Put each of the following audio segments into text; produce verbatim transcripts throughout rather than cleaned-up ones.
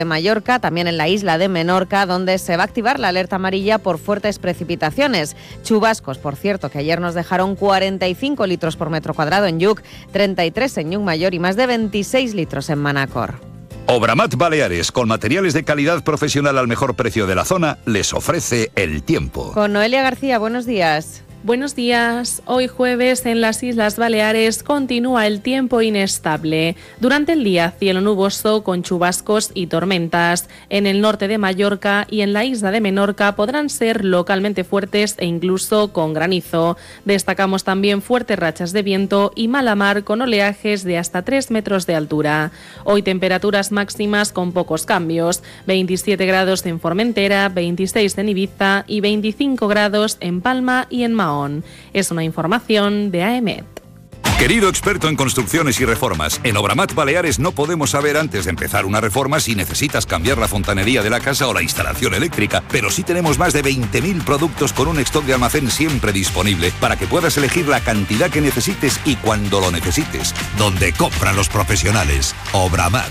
de Mallorca, también en la isla de Menorca, donde se va a activar la alerta amarilla por fuertes precipitaciones. Chubascos, por cierto, que ayer nos dejaron cuarenta y cinco litros por metro cuadrado en Lluc, treinta y tres en Llucmajor y más de veintiséis litros en Manacor. Obramat Baleares, con materiales de calidad profesional al mejor precio de la zona, les ofrece el tiempo. Con Noelia García, buenos días. Buenos días. Hoy jueves en las Islas Baleares continúa el tiempo inestable. Durante el día, cielo nuboso con chubascos y tormentas. En el norte de Mallorca y en la isla de Menorca podrán ser localmente fuertes e incluso con granizo. Destacamos también fuertes rachas de viento y mala mar con oleajes de hasta tres metros de altura. Hoy temperaturas máximas con pocos cambios. veintisiete grados en Formentera, veintiséis en Ibiza y veinticinco grados en Palma y en Mahón. Es una información de A E M E T. Querido experto en construcciones y reformas, en Obramat Baleares no podemos saber antes de empezar una reforma si necesitas cambiar la fontanería de la casa o la instalación eléctrica, pero sí tenemos más de veinte mil productos con un stock de almacén siempre disponible para que puedas elegir la cantidad que necesites y cuando lo necesites. Donde compran los profesionales. Obramat.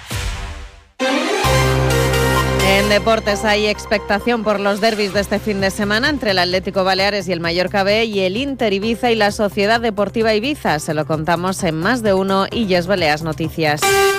En deportes hay expectación por los derbis de este fin de semana entre el Atlético Baleares y el Mallorca B y el Inter Ibiza y la Sociedad Deportiva Ibiza. Se lo contamos en Más de Uno y Yes Baleas Noticias.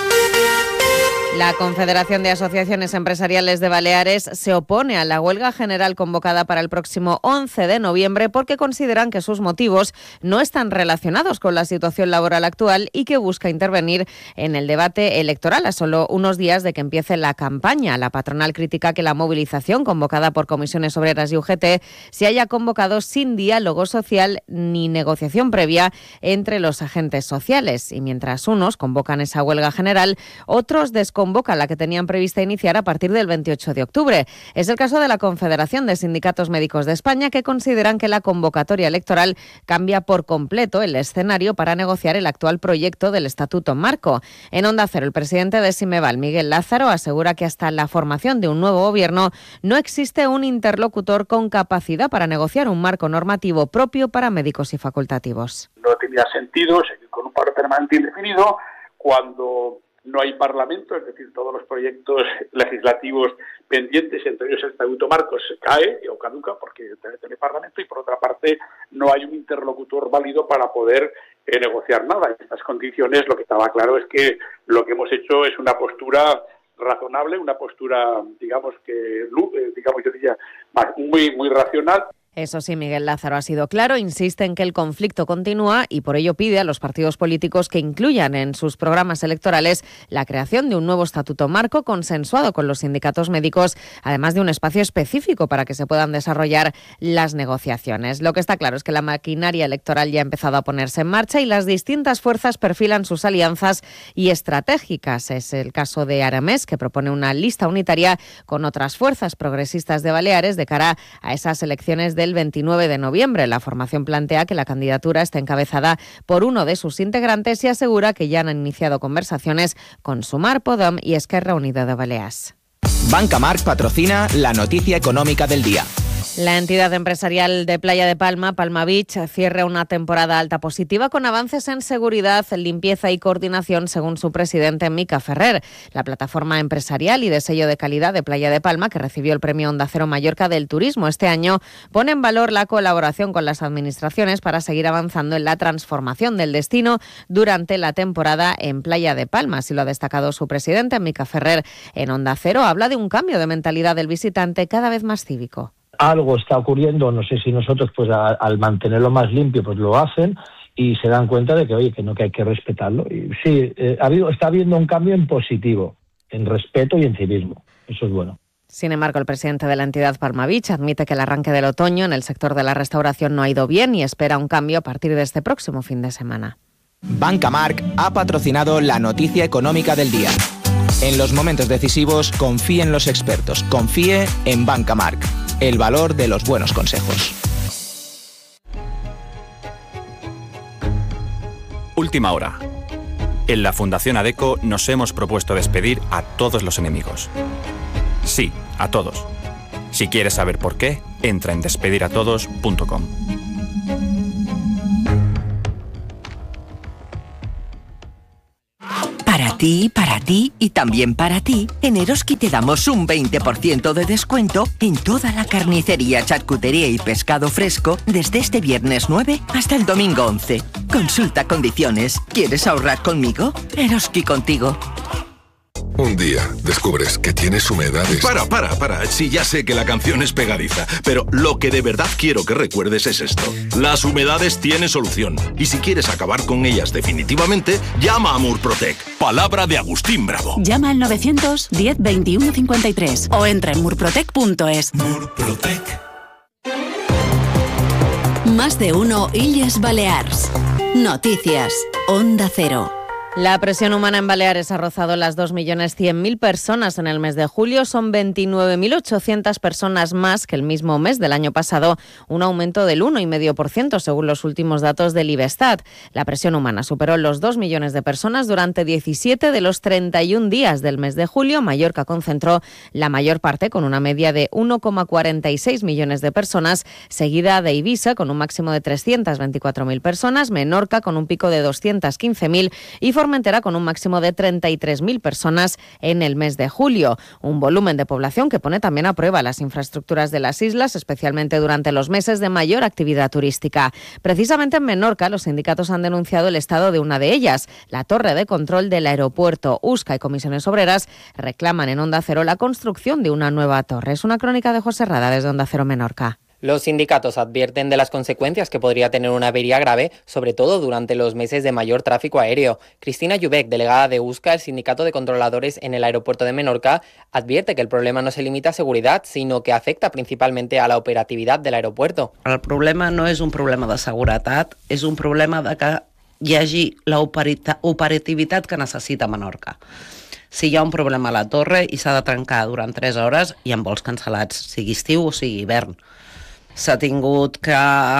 La Confederación de Asociaciones Empresariales de Baleares se opone a la huelga general convocada para el próximo once de noviembre porque consideran que sus motivos no están relacionados con la situación laboral actual y que busca intervenir en el debate electoral a solo unos días de que empiece la campaña. La patronal critica que la movilización convocada por Comisiones Obreras y U G T se haya convocado sin diálogo social ni negociación previa entre los agentes sociales. Y mientras unos convocan esa huelga general, otros desconvocan convoca la que tenían prevista iniciar a partir del veintiocho de octubre. Es el caso de la Confederación de Sindicatos Médicos de España, que consideran que la convocatoria electoral cambia por completo el escenario para negociar el actual proyecto del Estatuto Marco. En Onda Cero, el presidente de Simeval, Miguel Lázaro, asegura que hasta la formación de un nuevo gobierno no existe un interlocutor con capacidad para negociar un marco normativo propio para médicos y facultativos. No tenía sentido seguir con un paro permanente indefinido cuando no hay Parlamento, es decir, todos los proyectos legislativos pendientes, entre ellos el Estatuto Marco, se cae o caduca porque debe tener Parlamento, y por otra parte no hay un interlocutor válido para poder eh, negociar nada. En estas condiciones lo que estaba claro es que lo que hemos hecho es una postura razonable, una postura, digamos que, eh, digamos yo diría, muy, muy racional. Eso sí, Miguel Lázaro ha sido claro, insiste en que el conflicto continúa y por ello pide a los partidos políticos que incluyan en sus programas electorales la creación de un nuevo estatuto marco consensuado con los sindicatos médicos, además de un espacio específico para que se puedan desarrollar las negociaciones. Lo que está claro es que la maquinaria electoral ya ha empezado a ponerse en marcha y las distintas fuerzas perfilan sus alianzas y estratégicas. Es el caso de Aramés, que propone una lista unitaria con otras fuerzas progresistas de Baleares de cara a esas elecciones de el veintinueve de noviembre. La formación plantea que la candidatura está encabezada por uno de sus integrantes y asegura que ya han iniciado conversaciones con Sumar, Podem y Esquerra Unida de Balears. Banca Marc patrocina la noticia económica del día. La entidad empresarial de Playa de Palma, Palma Beach, cierra una temporada alta positiva con avances en seguridad, limpieza y coordinación, según su presidente, Mica Ferrer. La plataforma empresarial y de sello de calidad de Playa de Palma, que recibió el premio Onda Cero Mallorca del Turismo este año, pone en valor la colaboración con las administraciones para seguir avanzando en la transformación del destino durante la temporada en Playa de Palma. Así lo ha destacado su presidente, Mica Ferrer, en Onda Cero. Habla de un cambio de mentalidad del visitante cada vez más cívico. Algo está ocurriendo, no sé si nosotros pues a, al mantenerlo más limpio pues lo hacen y se dan cuenta de que oye que no, que hay que respetarlo. Y sí, eh, ha habido, está habiendo un cambio en positivo, en respeto y en civismo. Eso es bueno. Sin embargo, el presidente de la entidad Palma Beach admite que el arranque del otoño en el sector de la restauración no ha ido bien y espera un cambio a partir de este próximo fin de semana. Banca Marc ha patrocinado la noticia económica del día. En los momentos decisivos, confíe en los expertos, confíe en Banca Marc. El valor de los buenos consejos. Última hora. En la Fundación ADECO nos hemos propuesto despedir a todos los enemigos. Sí, a todos. Si quieres saber por qué, entra en despediratodos punto com. Para ti. ti, para ti y también para ti, en Eroski te damos un veinte por ciento de descuento en toda la carnicería, charcutería y pescado fresco desde este viernes nueve hasta el domingo once. Consulta condiciones. ¿Quieres ahorrar conmigo? Eroski contigo. Un día descubres que tienes humedades. Para, para, para. Sí, ya sé que la canción es pegadiza, pero lo que de verdad quiero que recuerdes es esto. Las humedades tienen solución. Y si quieres acabar con ellas definitivamente, llama a Murprotec. Palabra de Agustín Bravo. Llama al novecientos diez veintiuno cincuenta y tres o entra en murprotec punto es. Murprotec. Más de uno Illes Balears. Noticias. Onda Cero. La presión humana en Baleares ha rozado las dos millones cien mil personas en el mes de julio. Son veintinueve mil ochocientas personas más que el mismo mes del año pasado, un aumento del uno coma cinco por ciento según los últimos datos del Ibestat. La presión humana superó los dos millones de personas durante diecisiete de los treinta y un días del mes de julio. Mallorca concentró la mayor parte con una media de uno coma cuarenta y seis millones de personas, seguida de Ibiza con un máximo de trescientas veinticuatro mil personas, Menorca con un pico de doscientas quince mil y Formentera con un máximo de treinta y tres mil personas en el mes de julio. Un volumen de población que pone también a prueba las infraestructuras de las islas, especialmente durante los meses de mayor actividad turística. Precisamente en Menorca, los sindicatos han denunciado el estado de una de ellas, la torre de control del aeropuerto. USCA y comisiones obreras reclaman en Onda Cero la construcción de una nueva torre. Es una crónica de José Rada desde Onda Cero Menorca. Los sindicatos advierten de las consecuencias que podría tener una avería grave, sobre todo durante los meses de mayor tráfico aéreo. Cristina Llubec, delegada de USCA, el sindicato de controladores en el aeropuerto de Menorca, advierte que el problema no se limita a seguridad, sino que afecta principalment a la operativitat del aeropuerto. El problema no és un problema de seguretat, és un problema de que hi hagi l'operativitat que necessita Menorca. Si hi ha un problema a la torre i s'ha de trencar durant tres hores, hi ha vols cancel·lats, sigui estiu o sigui hivern. S'ha tingut que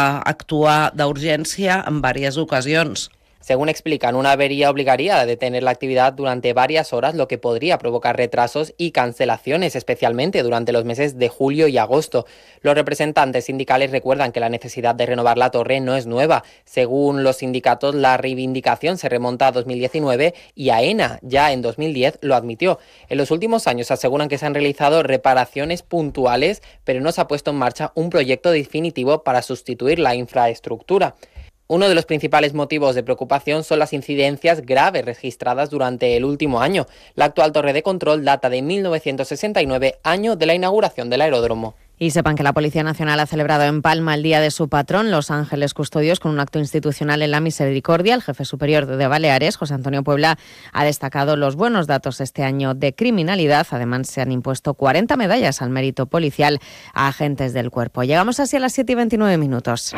actuar d'urgència en diverses ocasions. Según explican, una avería obligaría a detener la actividad durante varias horas, lo que podría provocar retrasos y cancelaciones, especialmente durante los meses de julio y agosto. Los representantes sindicales recuerdan que la necesidad de renovar la torre no es nueva. Según los sindicatos, la reivindicación se remonta a dos mil diecinueve y AENA ya en dos mil diez lo admitió. En los últimos años aseguran que se han realizado reparaciones puntuales, pero no se ha puesto en marcha un proyecto definitivo para sustituir la infraestructura. Uno de los principales motivos de preocupación son las incidencias graves registradas durante el último año. La actual torre de control data de mil novecientos sesenta y nueve, año de la inauguración del aeródromo. Y sepan que la Policía Nacional ha celebrado en Palma el Día de su patrón, Los Ángeles Custodios, con un acto institucional en la Misericordia. El jefe superior de Baleares, José Antonio Puebla, ha destacado los buenos datos este año de criminalidad. Además, se han impuesto cuarenta medallas al mérito policial a agentes del cuerpo. Llegamos así a las siete y veintinueve minutos.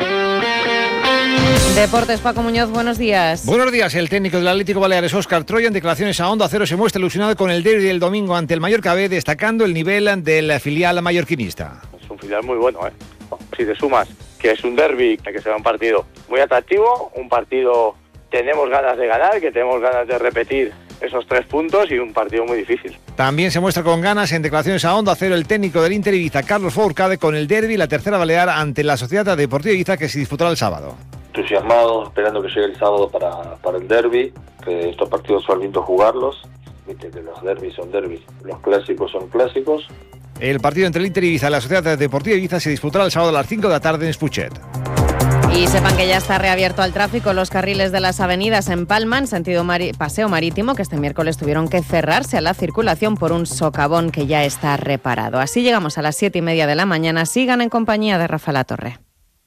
Deportes, Paco Muñoz, buenos días. Buenos días. El técnico del Atlético Baleares, Óscar Troya, en declaraciones a Onda Cero, se muestra ilusionado con el derbi del domingo ante el Mallorca B, destacando el nivel del filial mallorquinista. Es un filial muy bueno, ¿eh? Si te sumas que es un derbi, que será un partido muy atractivo, un partido que tenemos ganas de ganar, que tenemos ganas de repetir esos tres puntos y un partido muy difícil. También se muestra con ganas en declaraciones a Onda Cero el técnico del Inter Ibiza, Carlos Fourcade, con el derbi, la tercera balear ante la Sociedad Deportiva Ibiza, que se disputará el sábado. Entusiasmado, esperando que llegue el sábado para, para el derbi, que estos partidos son lindos jugarlos, viste que los derbis son derbis, los clásicos son clásicos. El partido entre el Inter Ibiza y la Sociedad Deportiva Ibiza se disputará el sábado a las cinco de la tarde en Spuchet. Y sepan que ya está reabierto al tráfico los carriles de las avenidas en Palma, en sentido mari- Paseo Marítimo, que este miércoles tuvieron que cerrarse a la circulación por un socavón que ya está reparado. Así llegamos a las siete y media de la mañana. Sigan en compañía de Rafa La Torre.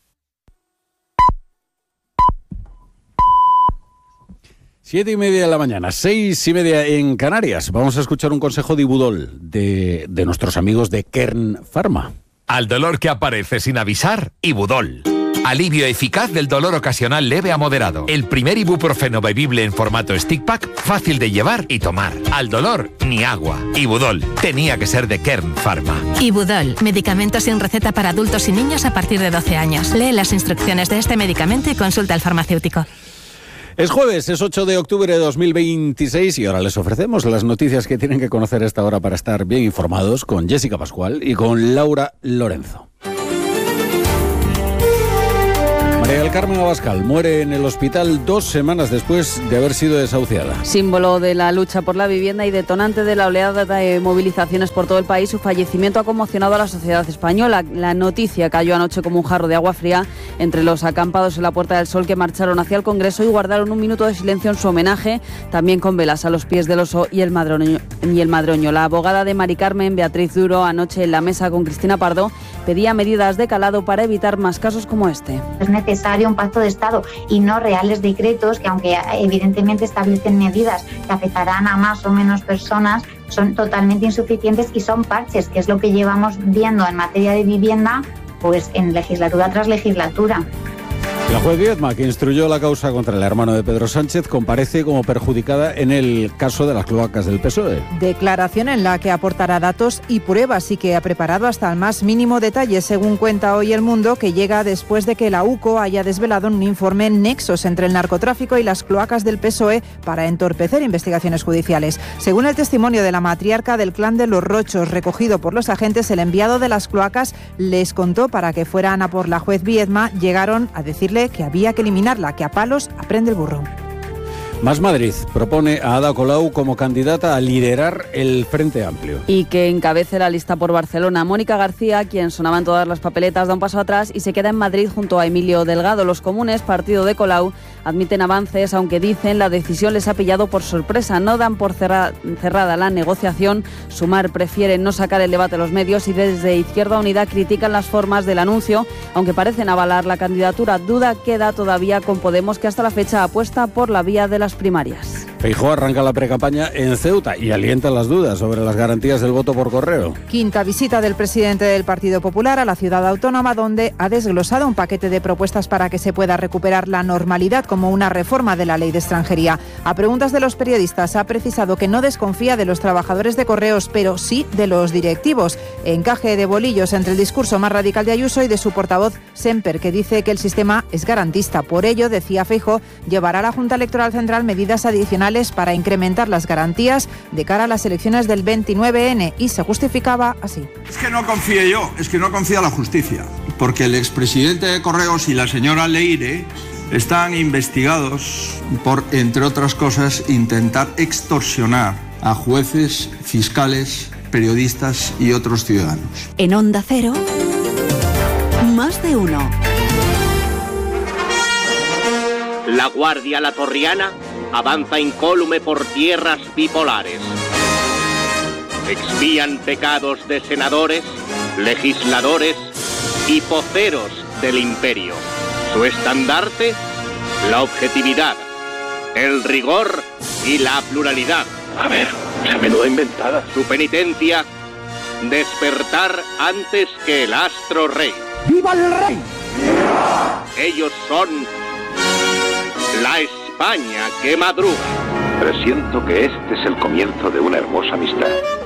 Siete y media de la mañana, seis y media en Canarias. Vamos a escuchar un consejo de Ibudol de, de nuestros amigos de Kern Pharma. Al dolor que aparece sin avisar, Ibudol. Alivio eficaz del dolor ocasional leve a moderado. El primer ibuprofeno bebible en formato stick pack, fácil de llevar y tomar. Al dolor, ni agua. Ibudol. Tenía que ser de Kern Pharma. Ibudol. Medicamento sin receta para adultos y niños a partir de doce años. Lee las instrucciones de este medicamento y consulta al farmacéutico. Es jueves, es ocho de octubre de dos mil veintiséis y ahora les ofrecemos las noticias que tienen que conocer a esta hora para estar bien informados con Jessica Pascual y con Laura Lorenzo. María del Carmen Abascal muere en el hospital dos semanas después de haber sido desahuciada. Símbolo de la lucha por la vivienda y detonante de la oleada de movilizaciones por todo el país, su fallecimiento ha conmocionado a la sociedad española. La noticia cayó anoche como un jarro de agua fría entre los acampados en la Puerta del Sol que marcharon hacia el Congreso y guardaron un minuto de silencio en su homenaje, también con velas a los pies del oso y el madroño. Y el madroño. La abogada de Mari Carmen, Beatriz Duro, anoche en la mesa con Cristina Pardo, pedía medidas de calado para evitar más casos como este. Es necesario un pacto de Estado y no reales decretos que, aunque evidentemente establecen medidas que afectarán a más o menos personas, son totalmente insuficientes y son parches, que es lo que llevamos viendo en materia de vivienda pues en legislatura tras legislatura. La juez Viedma, que instruyó la causa contra el hermano de Pedro Sánchez, comparece como perjudicada en el caso de las cloacas del P S O E. Declaración en la que aportará datos y pruebas y que ha preparado hasta el más mínimo detalle, según cuenta hoy El Mundo, que llega después de que la U C O haya desvelado en un informe nexos entre el narcotráfico y las cloacas del P S O E para entorpecer investigaciones judiciales. Según el testimonio de la matriarca del clan de los Rochos, recogido por los agentes, el enviado de las cloacas les contó para que fueran a por la juez Viedma. Llegaron a decirle que había que eliminarla, que a palos aprende el burro. Más Madrid propone a Ada Colau como candidata a liderar el Frente Amplio. Y que encabece la lista por Barcelona. Mónica García, quien sonaba en todas las papeletas, da un paso atrás y se queda en Madrid junto a Emilio Delgado. Los comunes, partido de Colau, admiten avances, aunque dicen la decisión les ha pillado por sorpresa. No dan por cerra, cerrada la negociación. Sumar prefiere no sacar el debate a los medios y desde Izquierda Unida critican las formas del anuncio, aunque parecen avalar la candidatura. Duda queda todavía con Podemos, que hasta la fecha apuesta por la vía de las primarias. Feijóo arranca la precampaña en Ceuta y alienta las dudas sobre las garantías del voto por correo. Quinta visita del presidente del Partido Popular a la ciudad autónoma, donde ha desglosado un paquete de propuestas para que se pueda recuperar la normalidad, como una reforma de la ley de extranjería. A preguntas de los periodistas ha precisado que no desconfía de los trabajadores de correos, pero sí de los directivos. Encaje de bolillos entre el discurso más radical de Ayuso y de su portavoz Semper, que dice que el sistema es garantista. Por ello, decía Feijóo, llevará a la Junta Electoral Central medidas adicionales para incrementar las garantías de cara a las elecciones del veintinueve ene, y se justificaba así. Es que no confíe yo, es que no confía la justicia, porque el expresidente de Correos y la señora Leire están investigados por, entre otras cosas, intentar extorsionar a jueces, fiscales, periodistas y otros ciudadanos. En Onda Cero, más de uno. La Guardia Latorriana avanza incólume por tierras bipolares. Expían pecados de senadores, legisladores y poceros del imperio. Su estandarte, la objetividad, el rigor y la pluralidad. A ver, se menuda inventada. Su penitencia, despertar antes que el astro rey. ¡Viva el rey! Ellos son la España que madruga. Presiento que este es el comienzo de una hermosa amistad.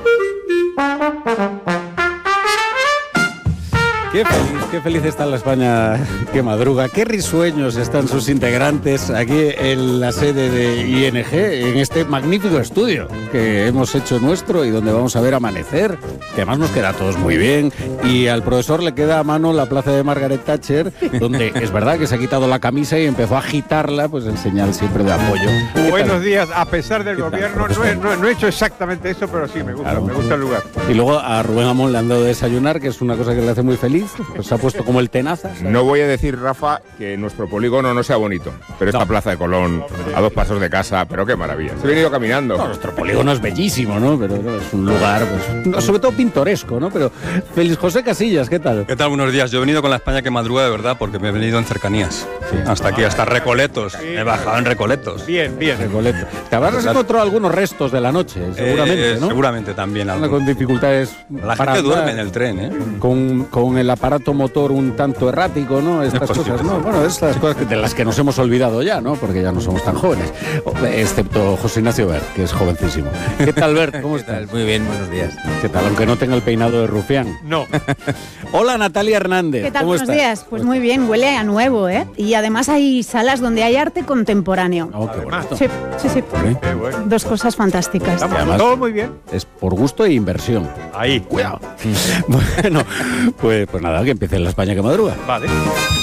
Qué feliz, qué feliz está la España que madruga. Qué risueños están sus integrantes aquí en la sede de I N G, en este magnífico estudio que hemos hecho nuestro y donde vamos a ver amanecer, que además nos queda a todos muy bien. Y al profesor le queda a mano la plaza de Margaret Thatcher, donde es verdad que se ha quitado la camisa y empezó a agitarla, pues en señal siempre de apoyo. Buenos días, a pesar del gobierno, no he, no, no he hecho exactamente eso, pero sí, me gusta, claro. me gusta el lugar. Y luego a Rubén Amón le han dado de desayunar, que es una cosa que le hace muy feliz. Pues se ha puesto como el tenaza, ¿sabes? No voy a decir, Rafa, que nuestro polígono no sea bonito, pero esta no. Plaza de Colón, a dos pasos de casa, pero qué maravilla. Se he venido caminando. No, nuestro polígono es bellísimo, ¿no? Pero no, es un lugar, pues, no, sobre todo pintoresco, ¿no? Pero Félix José Casillas, ¿qué tal? ¿Qué tal? Buenos días. Yo he venido con la España que madruga de verdad, porque me he venido en cercanías. Sí. Hasta aquí, hasta Recoletos. Sí. He bajado en Recoletos. Bien, bien. Recoletos. Te habrás encontrado algunos restos de la noche, seguramente, eh, ¿no? Seguramente también. Algo. Con dificultades. La gente duerme en el tren, ¿eh? Con, con el aparato motor un tanto errático, ¿no? Estas es cosas, ¿no? Bueno, estas cosas de las que nos hemos olvidado ya, ¿no? Porque ya no somos tan jóvenes. Excepto José Ignacio Bert, que es jovencísimo. ¿Qué tal, Bert? ¿Cómo estás? Muy bien, buenos días. ¿Qué tal? Aunque no tenga el peinado de rufián. No. Hola, Natalia Hernández. ¿Qué tal? ¿Cómo Buenos estás? días. Pues muy bien, huele a nuevo, ¿eh? Y además hay salas donde hay arte contemporáneo. Oh, qué bonito. Sí, sí, sí. Qué bueno. Dos cosas fantásticas. Además, todo muy bien. Es por gusto e inversión. Ahí. Cuidado. Bueno, pues, pues nada, que empiece la España que madruga. Vale.